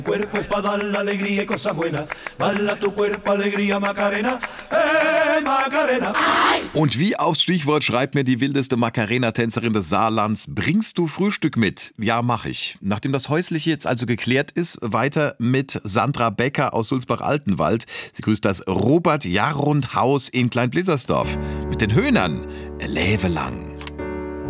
Cuerpo es para dar la alegría y cosas buenas. Bala tu cuerpo, alegría, Macarena. Macarena. Und wie aufs Stichwort schreibt mir die wildeste Macarena-Tänzerin des Saarlands, bringst du Frühstück mit? Ja, mach ich. Nachdem das Häusliche jetzt also geklärt ist, weiter mit Sandra Becker aus Sulzbach-Altenwald. Sie grüßt das Robert-Jarrund-Haus in Kleinblittersdorf. Mit den Höhnern, Läve lang.